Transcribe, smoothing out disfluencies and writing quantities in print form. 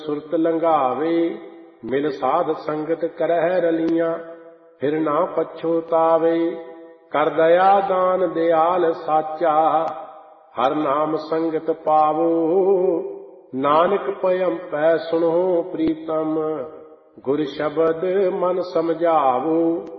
ਸੁਰਤ ਲੰਘਾਵੇ। ਮਿਲ ਸਾਧ ਸੰਗਤ ਕਰਹਿ ਰਲੀਆਂ, ਫਿਰ ਨਾ ਪਛੋਤਾਵੇ। ਕਰ ਦਇਆ ਦਾਨ ਦਿਆਲ ਸਾਚਾ, ਹਰ ਨਾਮ ਸੰਗਤ ਪਾਵੋ। ਨਾਨਕ ਭਇੰ ਪੈ ਸੁਣੋ ਪ੍ਰੀਤਮ, ਗੁਰ ਸ਼ਬਦ ਮਨ ਸਮਝਾਵੋ।